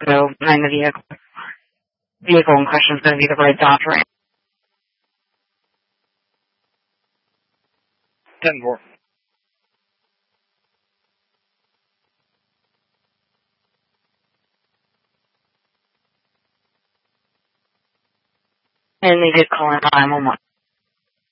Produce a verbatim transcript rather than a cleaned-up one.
So, behind the vehicle. Vehicle in question is going to be the red Dodge Ram. ten four. And they did call in nine one one.